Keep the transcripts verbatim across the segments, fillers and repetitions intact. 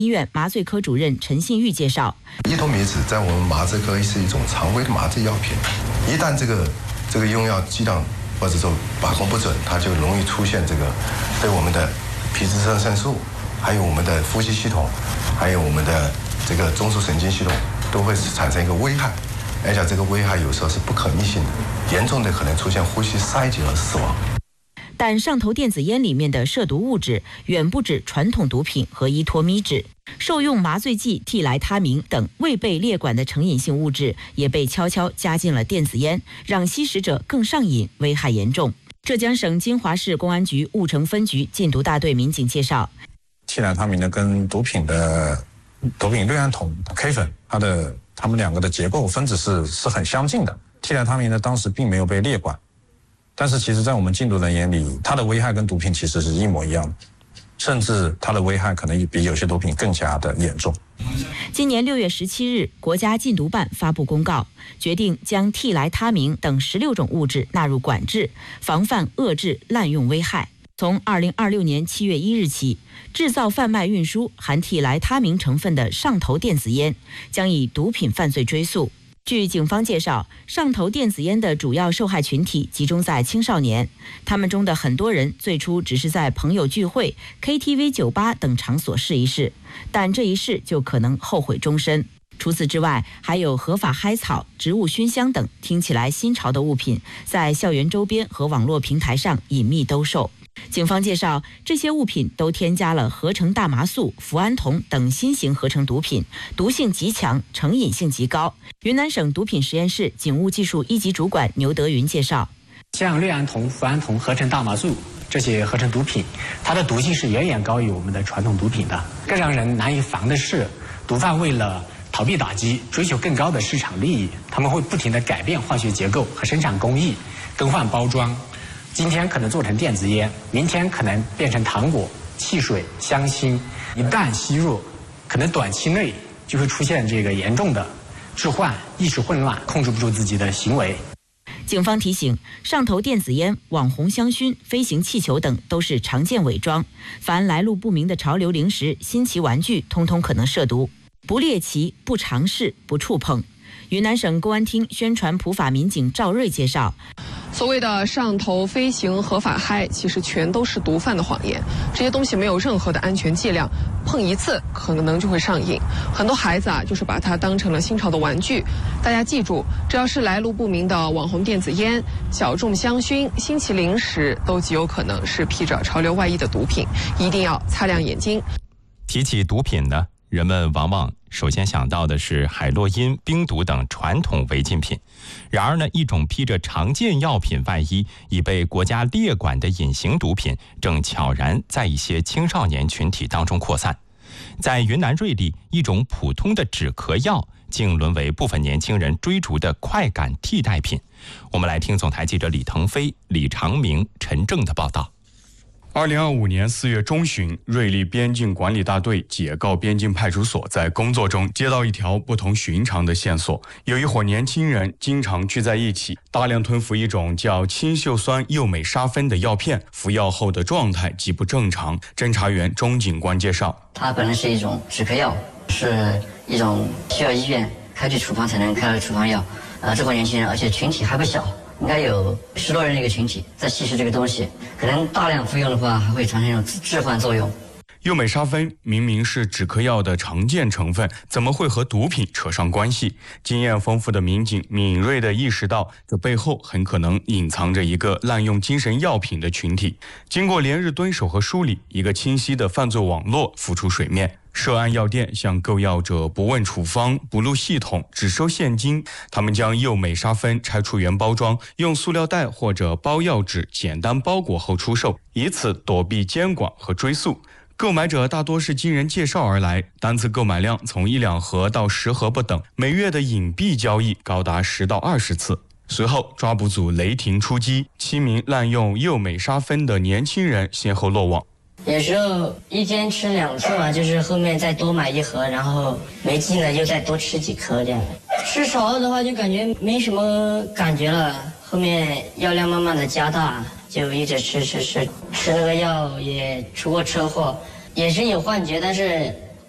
医院麻醉科主任陈信玉介绍， 依托米酯在我们麻醉科是一种常规的麻醉药品，一旦这个这个用药剂量或者说把控不准，它就容易出现这个对我们的皮质肾上素，还有我们的呼吸系统，还有我们的这个中枢神经系统都会产生一个危害，而且这个危害有时候是不可逆性的，严重的可能出现呼吸衰竭而死亡。 但上头电子烟里面的涉毒物质远不止传统毒品和依托咪酯，受用麻醉剂替来他明等未被列管的成瘾性物质也被悄悄加进了电子烟，让吸食者更上瘾，危害严重。浙江省金华市公安局婺城分局禁毒大队民警介绍， 替来他明呢跟毒品的毒品氯胺酮 K 粉，它的它们两个的结构分子是是很相近的。替来他明呢当时并没有被列管。但是其实在我们禁毒人眼里，它的危害跟毒品其实是一模一样的，甚至它的危害可能比有些毒品更加的严重。 今年六月十七日，国家禁毒办发布公告，决定将替来他明等十六种物质纳入管制，防范遏制滥用危害。从二零二六年七月一日起，制造、贩卖、运输含替来他明成分的上头电子烟将以毒品犯罪追诉。据警方介绍，上头电子烟的主要受害群体集中在青少年，他们中的很多人最初只是在朋友聚会、K T V、酒吧等场所试一试，但这一试就可能后悔终身。除此之外，还有合法嗨草、植物熏香等听起来新潮的物品，在校园周边和网络平台上隐秘兜售。警方介绍，这些物品都添加了合成大麻素、脯胺酮等新型合成毒品，毒性极强，成瘾性极高。云南省毒品实验室警务技术一级主管牛德云介绍， 像氯胺酮、脯胺酮、合成大麻素这些合成毒品，它的毒性是远远高于我们的传统毒品的。更让人难以防的是，毒贩为了逃避打击，追求更高的市场利益，他们会不停地改变化学结构和生产工艺，更换包装。今天可能做成电子烟，明天可能变成糖果、汽水、香辛。一旦吸入，可能短期内就会出现这个严重的致幻、意识混乱，控制不住自己的行为。 警方提醒，上头电子烟、网红香薰、飞行气球等都是常见伪装，凡来路不明的潮流零食、新奇玩具，通通可能涉毒，不猎奇、不尝试、不触碰。云南省公安厅宣传普法民警赵瑞介绍， 所谓的上头、飞行、合法嗨，其实全都是毒贩的谎言。这些东西没有任何的安全剂量，碰一次可能就会上瘾。很多孩子啊，就是把它当成了新潮的玩具。大家记住，只要是来路不明的网红电子烟、小众香薰、新奇零食，都极有可能是披着潮流外衣的毒品，一定要擦亮眼睛。 提起毒品呢，人们往往首先想到的是海洛因、冰毒等传统违禁品。然而呢，一种披着常见药品外衣、已被国家列管的隐形毒品，正悄然在一些青少年群体当中扩散。在云南瑞丽，一种普通的止咳药竟沦为部分年轻人追逐的快感替代品。我们来听总台记者李腾飞、李长明、陈正的报道。 二零二五年四月中旬，瑞丽边境管理大队解告边境派出所在工作中接到一条不同寻常的线索：有一伙年轻人经常聚在一起，大量吞服一种叫氢溴酸右美沙芬的药片，服药后的状态极不正常。侦查员钟警官介绍， 它本来是一种止咳药，是一种需要医院开具处方才能开的处方药。呃，这伙年轻人，而且群体还不小。应该有十多人的一个群体在吸食这个东西，可能大量服用的话还会产生一种致幻作用。 右美沙芬明明是止咳药的常见成分，怎么会和毒品扯上关系？经验丰富的民警敏锐地意识到，这背后很可能隐藏着一个滥用精神药品的群体。经过连日蹲守和梳理，一个清晰的犯罪网络浮出水面。涉案药店向购药者不问处方、不录系统，只收现金。他们将右美沙芬拆出原包装，用塑料袋或者包药纸简单包裹后出售，以此躲避监管和追诉。购买者大多是经人介绍而来，单次购买量从一两盒到十盒不等，每月的隐蔽交易高达十到二十次。随后，抓捕组雷霆出击，七名滥用右美沙芬的年轻人先后落网。 有时候一天吃两次嘛，就是后面再多买一盒，然后没劲了又再多吃几颗这样。吃少了的话就感觉没什么感觉了，后面药量慢慢的加大，就一直吃吃吃吃那个药也出过车祸，也是有幻觉，但是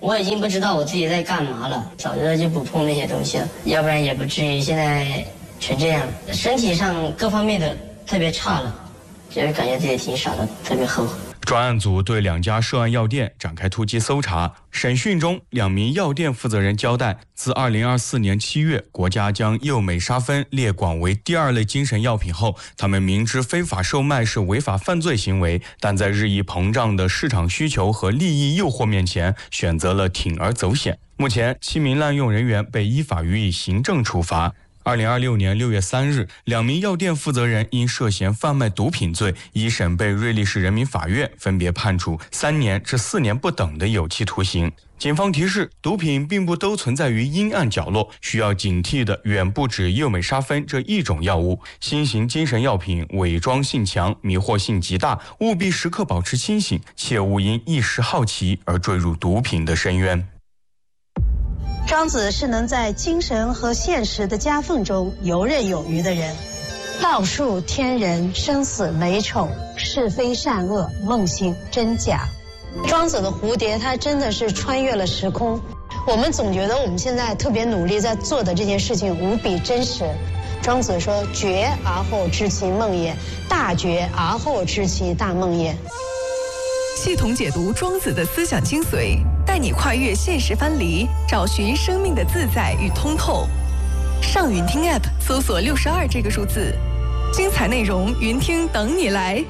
我已经不知道我自己在干嘛了，早知道就不碰那些东西了，要不然也不至于现在成这样，身体上各方面的特别差了，就是感觉自己挺傻的，特别后悔。 专案组对两家涉案药店展开突击搜查，审讯中，两名药店负责人交代，自二零二四年七月，国家将右美沙芬列管为第二类精神药品后，他们明知非法售卖是违法犯罪行为，但在日益膨胀的市场需求和利益诱惑面前，选择了铤而走险。目前，七名滥用人员被依法予以行政处罚。二零二六年六月三日，两名药店负责人因涉嫌贩卖毒品罪，一审被瑞丽市人民法院分别判处三年至四年不等的有期徒刑。警方提示，毒品并不都存在于阴暗角落，需要警惕的远不止右美沙芬这一种药物。新型精神药品伪装性强，迷惑性极大，务必时刻保持清醒，切勿因一时好奇而坠入毒品的深渊。 庄子是能在精神和现实的夹缝中游刃有余的人，道术天人，生死美丑，是非善恶，梦醒真假。庄子的蝴蝶，它真的是穿越了时空。我们总觉得我们现在特别努力在做的这件事情无比真实。庄子说：“觉而后知其梦也，大觉而后知其大梦也。” 系统解读庄子的思想精髓，带你跨越现实藩篱，找寻生命的自在与通透。上云听 App 搜索六十二这个数字，精彩内容云听等你来。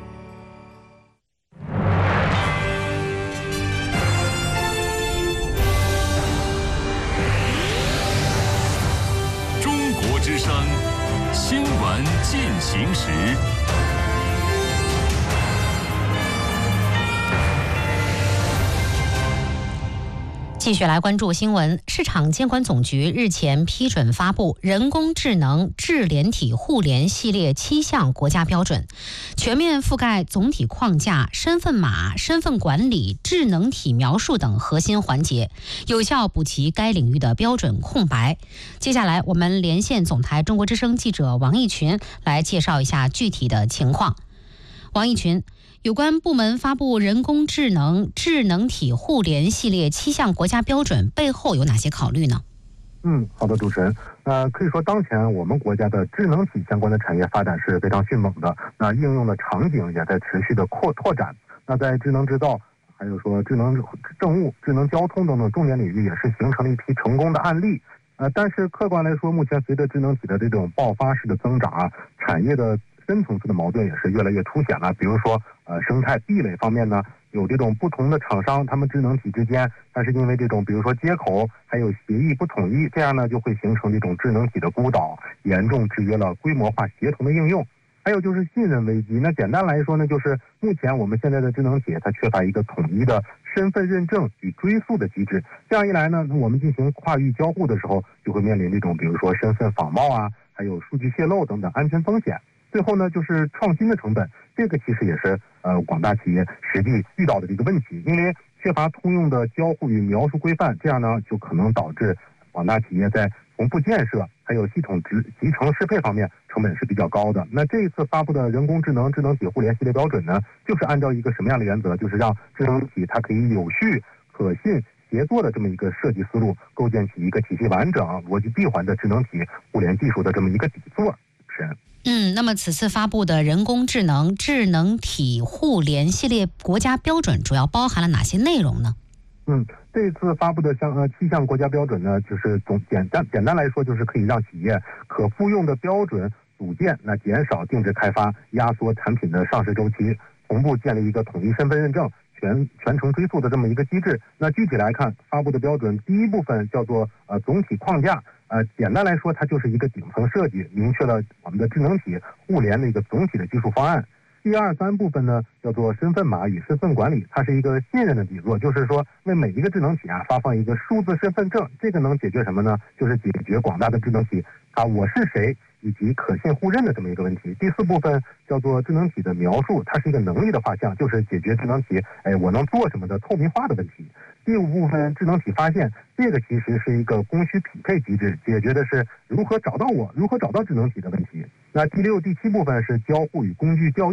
中国之声新闻进行时。 继续来关注新闻。市场监管总局日前批准发布人工智能智联体互联系列七项国家标准，全面覆盖总体框架、身份码、身份管理、智能体描述等核心环节，有效补齐该领域的标准空白。接下来我们连线总台中国之声记者王义群来介绍一下具体的情况。王义群，有关部门发布人工智能智能体互联系列七项国家标准背后有哪些考虑呢？ 嗯，好的，主持人。那可以说，当前我们国家的智能体相关的产业发展是非常迅猛的，那应用的场景也在持续的扩拓展。那在智能制造，还有说智能政务、智能交通等等重点领域，也是形成了一批成功的案例。呃，但是客观来说，目前随着智能体的这种爆发式的增长，产业的深层次的矛盾也是越来越凸显了。比如说，呃，生态壁垒方面呢，有这种不同的厂商，他们智能体之间，但是因为这种比如说接口还有协议不统一，这样呢就会形成这种智能体的孤岛，严重制约了规模化协同的应用。还有就是信任危机。那简单来说呢，就是目前我们现在的智能体它缺乏一个统一的身份认证与追溯的机制。这样一来呢，我们进行跨域交互的时候，就会面临这种比如说身份仿冒啊，还有数据泄露等等安全风险。最后呢，就是创新的成本，这个其实也是呃广大企业实际遇到的这个问题，因为缺乏通用的交互与描述规范，这样呢就可能导致广大企业在重复建设还有系统集集成适配方面成本是比较高的。那这一次发布的人工智能智能体互联系列标准呢，就是按照一个什么样的原则，就是让智能体它可以有序、可信、协作的这么一个设计思路，构建起一个体系完整、逻辑闭环的智能体互联技术的这么一个底座。是。 嗯，那么此次发布的人工智能智能体互联系列国家标准主要包含了哪些内容呢？ 嗯，这次发布的像呃七项国家标准呢，就是总简单简单来说，就是可以让企业可复用的标准组件，那减少定制开发，压缩产品的上市周期，同步建立一个统一身份认证、全全程追溯的这么一个机制。那具体来看，发布的标准第一部分叫做呃总体框架。呃，简单来说，它就是一个顶层设计，明确了我们的智能体互联的一个总体的技术方案。第二三部分呢，叫做身份码与身份管理，它是一个信任的底座，就是说为每一个智能体啊发放一个数字身份证，这个能解决什么呢？就是解决广大的智能体啊我是谁以及可信互认的这么一个问题。第四部分叫做智能体的描述，它是一个能力的画像，就是解决智能体哎我能做什么的透明化的问题。第五部分智能体发现，这个其实是一个供需匹配机制，解决的是如何找到我，如何找到智能体的问题。那第六、第七部分是交互与工具调用，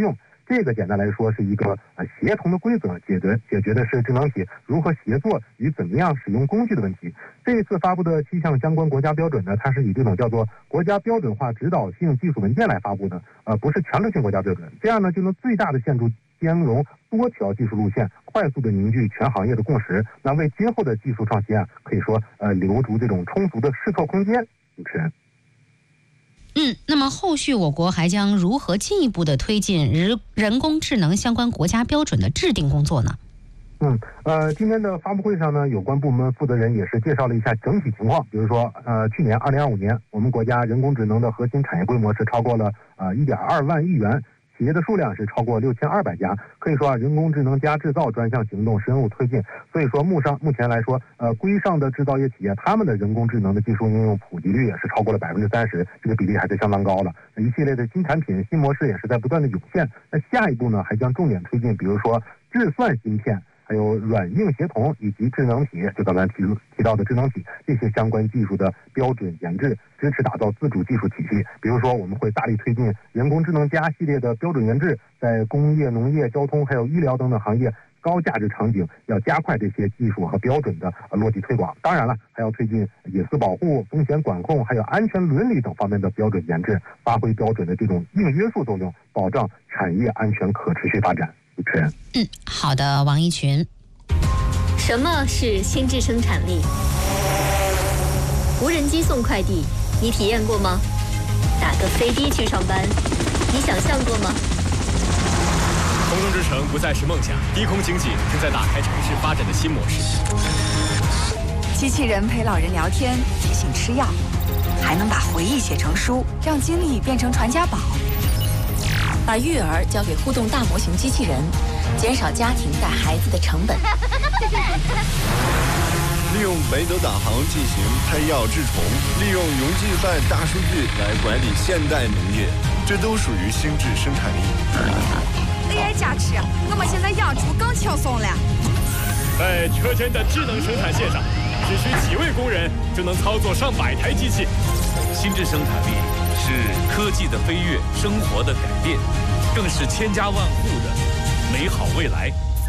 这个简单来说是一个呃协同的规则，解决解决的是智能体如何协作与怎么样使用工具的问题。这一次发布的七项相关国家标准呢，它是以这种叫做国家标准化指导性技术文件来发布的，呃，不是强制性国家标准，这样呢就能最大的限制兼容多条技术路线，快速的凝聚全行业的共识，那为今后的技术创新啊，可以说呃留足这种充足的试错空间。主持人。 嗯，那么后续我国还将如何进一步的推进人人工智能相关国家标准的制定工作呢？ 嗯，呃，今天的发布会上呢，有关部门负责人也是介绍了一下整体情况。比如说，呃，去年二零二五年，我们国家人工智能的核心产业规模是超过了呃一点二万亿元。企业的数量是超过六千二百家，可以说啊，人工智能加制造专项行动深入推进。所以说，目上目前来说，呃，规上的制造业企业，他们的人工智能的技术应用普及率也是超过了百分之三十，这个比例还是相当高的。一系列的新产品、新模式也是在不断的涌现。那下一步呢，还将重点推进，比如说智算芯片，还有软硬协同以及智能体，就刚才提提到的智能体这些相关技术的标准研制，支持打造自主技术体系。比如说，我们会大力推进人工智能加系列的标准研制，在工业、农业、交通还有医疗等等行业高价值场景，要加快这些技术和标准的落地推广。当然了，还要推进隐私保护、风险管控，还有安全伦理等方面的标准研制，发挥标准的这种硬约束作用，保障产业安全可持续发展。主持人， 嗯，好的，王一群。 什么是心智生产力？无人机送快递，你体验过吗？打个飞的去上班，你想象过吗？ 空中之城不再是梦想，低空经济正在打开城市发展的新模式。 机器人陪老人聊天，提醒吃药，还能把回忆写成书，让经历变成传家宝。 把育儿交给互动大模型机器人，减少家庭带孩子的成本。 利用梅德导航进行拍药治虫，利用云计算大数据来管理现代农业，这都属于心智生产力。 哎呀，家吃，我们现在养猪更轻松了。 在车间的智能生产线上，只需几位工人就能操作上百台机器。 心智生产力是科技的飞跃，生活的改变，更是千家万户的美好未来。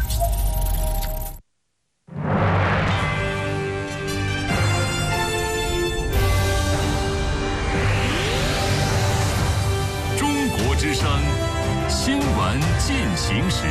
中国之声新闻进行时。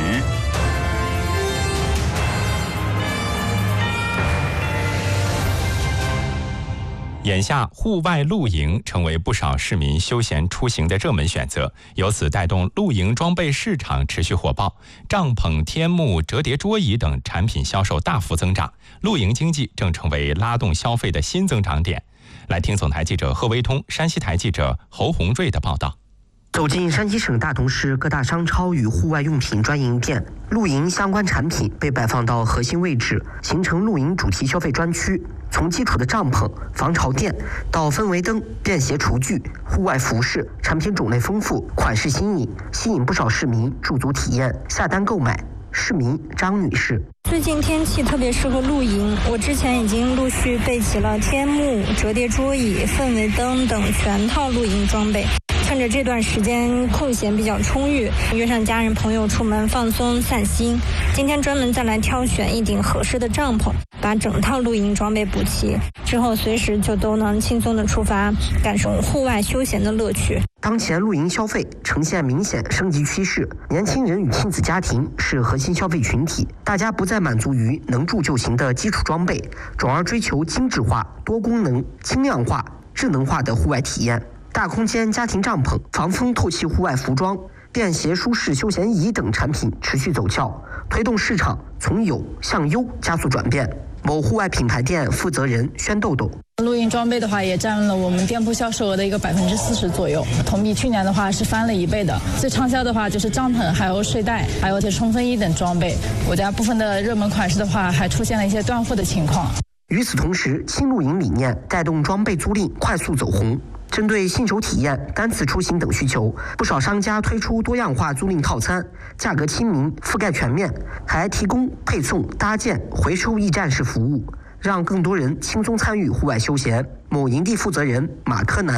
眼下，户外露营成为不少市民休闲出行的热门选择，由此带动露营装备市场持续火爆，帐篷、天幕、折叠桌椅等产品销售大幅增长，露营经济正成为拉动消费的新增长点。来听总台记者贺威通、山西台记者侯红瑞的报道。 走进山西省大同市各大商超与户外用品专营店，露营相关产品被摆放到核心位置，形成露营主题消费专区。从基础的帐篷、防潮垫到氛围灯、便携厨具、户外服饰，产品种类丰富，款式新颖，吸引不少市民驻足体验、下单购买。市民张女士： 最近天气特别适合露营，我之前已经陆续备齐了天幕、折叠桌椅、氛围灯等全套露营装备。趁着这段时间空闲比较充裕，约上家人朋友出门放松散心。今天专门再来挑选一顶合适的帐篷，把整套露营装备补齐，之后随时就都能轻松的出发，感受户外休闲的乐趣。 当前露营消费呈现明显升级趋势，年轻人与亲子家庭是核心消费群体，大家不再满足于能住就行的基础装备，转而追求精致化、多功能、轻量化、智能化的户外体验。大空间家庭帐篷、防风透气户外服装、便携舒适休闲椅等产品持续走俏，推动市场从有向优加速转变。某户外品牌店负责人宣豆豆： 露营装备的话，也占了我们店铺销售额的一个百分之四十左右，同比去年的话是翻了一倍的。最畅销的话就是帐篷、还有睡袋、还有一些冲锋衣等装备。我家部分的热门款式的话，还出现了一些断货的情况。 与此同时，轻露营理念带动装备租赁快速走红。针对新手体验、单次出行等需求，不少商家推出多样化租赁套餐，价格亲民，覆盖全面，还提供配送、搭建、回收驿站式服务，让更多人轻松参与户外休闲。某营地负责人马科南：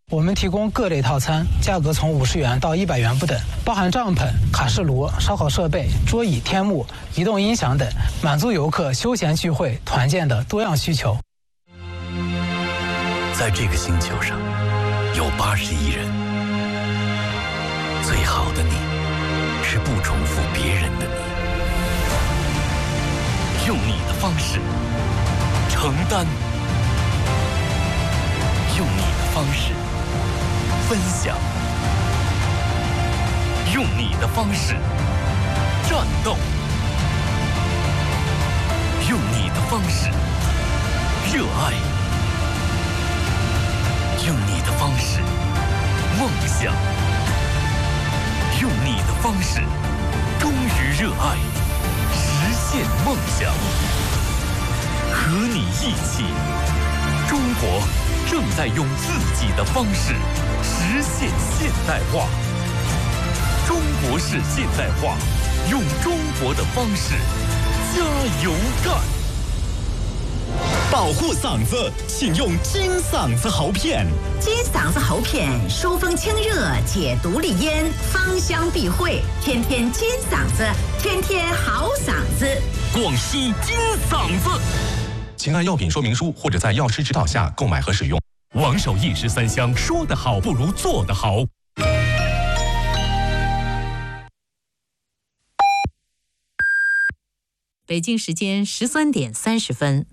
我们提供各类套餐，价格从五十元到一百元不等，包含帐篷、卡式炉、烧烤设备、桌椅、天幕、移动音响等，满足游客休闲聚会、团建的多样需求。 在这个星球上，有八十亿人，最好的你，是不重复别人的你，用你的方式承担，用你的方式分享，用你的方式战斗，用你的方式热爱，用你的方式梦想，用你的方式忠于热爱，实现梦想。和你一起，中国正在用自己的方式实现现代化。中国式现代化，用中国的方式加油干。 保护嗓子，请用金嗓子喉片。 金嗓子喉片疏风清热，解毒利咽，芳香避秽，天天金嗓子，天天好嗓子。 广西金嗓子， 请按药品说明书或者在药师指导下购买和使用。 王守义十三香，说得好不如做得好。 北京时间十三点三十分。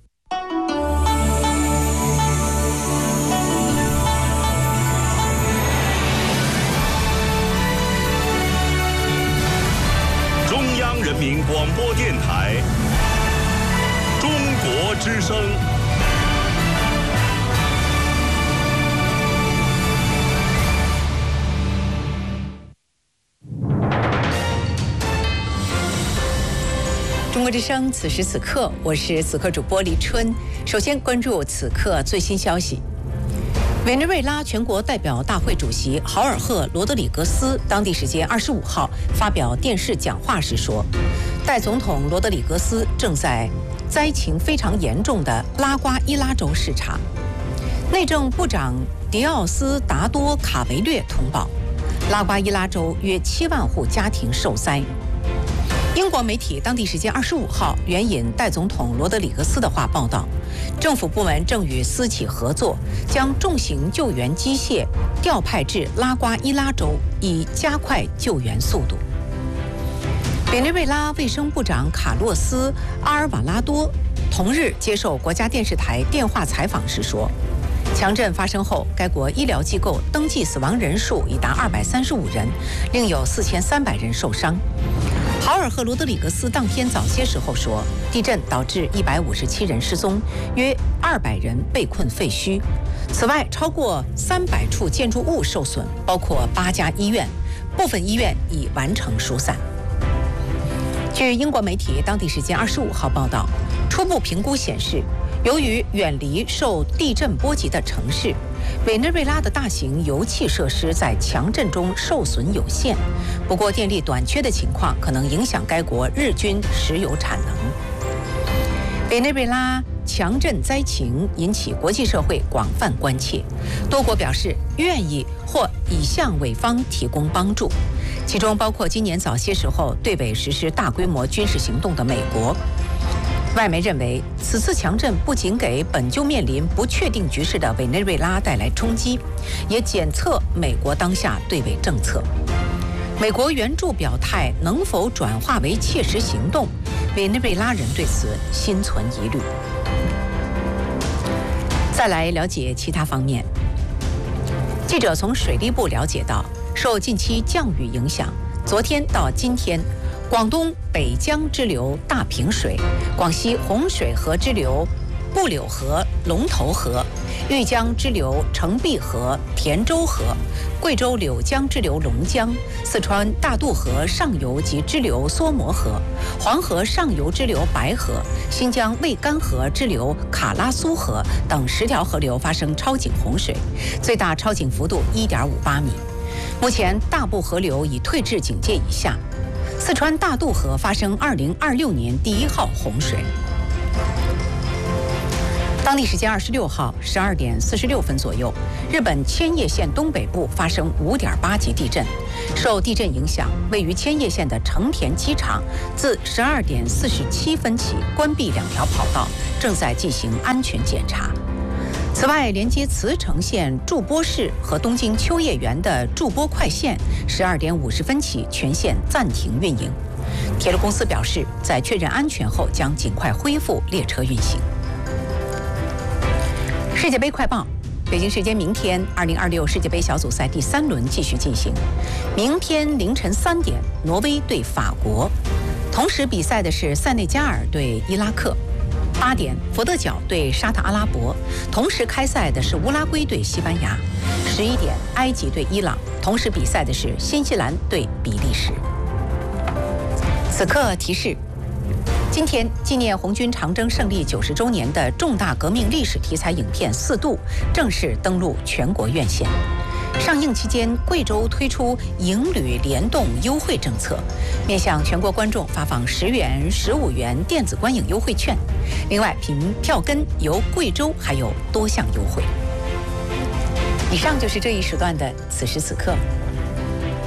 中央人民广播电台，中国之声。 中国之声，此时此刻，我是此刻主播李春。首先关注此刻最新消息。委内瑞拉全国代表大会主席豪尔赫·罗德里格斯当地时间二十五号发表电视讲话时说，代总统罗德里格斯正在灾情非常严重的拉瓜伊拉州视察。内政部长迪奥斯达多·卡维略通报，拉瓜伊拉州约七万户家庭受灾。英国媒体当地时间二十五号援引代总统罗德里格斯的话报道，政府部门正与私企合作，将重型救援机械调派至拉瓜伊拉州，以加快救援速度。委内瑞拉卫生部长卡洛斯·阿尔瓦拉多同日接受国家电视台电话采访时说，强震发生后，该国医疗机构登记死亡人数已达二百三十五人，另有四千三百人受伤。豪尔赫·罗德里格斯当天早些时候说，地震导致一百五十七人失踪，约二百人被困废墟。此外，超过三百处建筑物受损，包括八家医院，部分医院已完成疏散。据英国媒体当地时间二十五号报道，初步评估显示，由于远离受地震波及的城市，委内瑞拉的大型油气设施在强震中受损有限。不过，电力短缺的情况可能影响该国日均石油产能。委内瑞拉强震灾情引起国际社会广泛关切，多国表示愿意或已向委方提供帮助，其中包括今年早些时候对委实施大规模军事行动的美国。外媒认为，此次强震不仅给本就面临不确定局势的委内瑞拉带来冲击，也检测美国当下对委政策。美国援助表态能否转化为切实行动，委内瑞拉人对此心存疑虑。再来了解其他方面，记者从水利部了解到，受近期降雨影响，昨天到今天，广东北江支流大平水、广西洪水河支流布柳河、龙头河、豫江支流澄碧河、田州河、贵州柳江支流龙江、四川大渡河上游及支流梭摩河、黄河上游支流白河、新疆渭干河支流卡拉苏河等十条河流发生超警洪水，最大超警幅度 一点五八米。目前大部河流已退至警戒以下。四川大渡河发生二零二六年第一号洪水。 当地时间二十六号十二点四十六分左右，日本千叶县东北部发生五点八级地震。受地震影响，位于千叶县的成田机场自十二点四十七分起关闭两条跑道，正在进行安全检查。此外，连接茨城县筑波市和东京秋叶原的筑波快线十二点五十分起全线暂停运营。铁路公司表示，在确认安全后，将尽快恢复列车运行。世界杯快报：北京时间明天，二零二六世界杯小组赛第三轮继续进行。明天凌晨三点，挪威对法国；同时比赛的是塞内加尔对伊拉克。八点，佛得角对沙特阿拉伯；同时开赛的是乌拉圭对西班牙。十一点，埃及对伊朗；同时比赛的是新西兰对比利时。此刻提示。今天纪念红军长征胜利九十周年的重大革命历史题材影片《四渡》正式登陆全国院线。上映期间，贵州推出营旅联动优惠政策，面向全国观众发放十元、十五元电子观影优惠券。另外，凭票根由贵州还有多项优惠。以上就是这一时段的此时此刻。